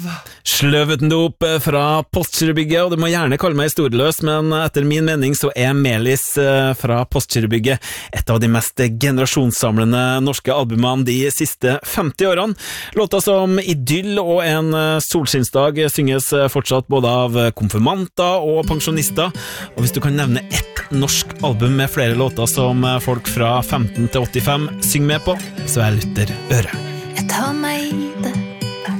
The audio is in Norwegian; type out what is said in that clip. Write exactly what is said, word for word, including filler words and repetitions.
Sløveten dop fra Postgirobygget, og du må gjerne kalle meg historieløs, men etter min mening så er Melis fra Postgirobygget et av de mest generasjonssamlende norske albumene de siste femti årene. Låter som Idyll og En solskinnsdag synges fortsatt både av konfirmanter og pensjonister, og hvis du kan nevne ett norsk album med flere låter som folk fra femten til åttifem synger med på, så er Luther Øre.